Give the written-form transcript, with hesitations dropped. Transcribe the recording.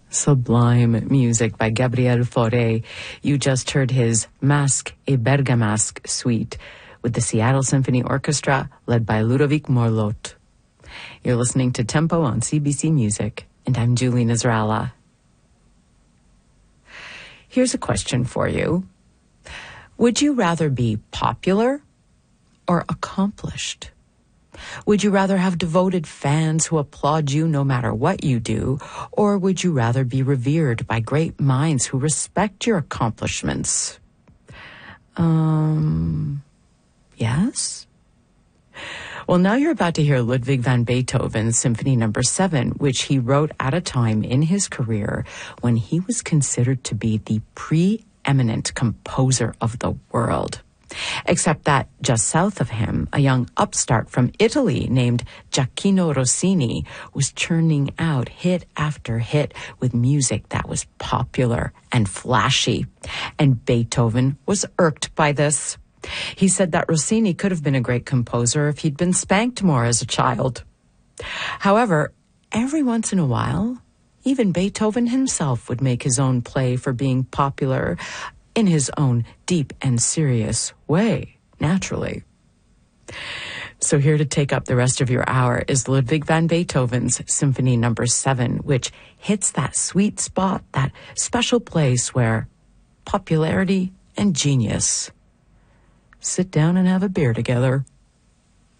Sublime music by Gabriel Fauré. You just heard his Masque et Bergamasque suite with the Seattle Symphony Orchestra led by Ludovic Morlot. You're listening to Tempo on CBC Music, and I'm Julie Nasrallah. Here's a question for you. Would you rather be popular or accomplished? Would you rather have devoted fans who applaud you no matter what you do, or would you rather be revered by great minds who respect your accomplishments? Yes? Well, now you're about to hear Ludwig van Beethoven's Symphony No. 7, which he wrote at a time in his career when he was considered to be the preeminent composer of the world. Except that just south of him, a young upstart from Italy named Gioacchino Rossini was churning out hit after hit with music that was popular and flashy. And Beethoven was irked by this. He said that Rossini could have been a great composer if he'd been spanked more as a child. However, every once in a while, even Beethoven himself would make his own play for being popular in his own deep and serious way, naturally. So here to take up the rest of your hour is Ludwig van Beethoven's Symphony No. 7, which hits that sweet spot, that special place where popularity and genius sit down and have a beer together.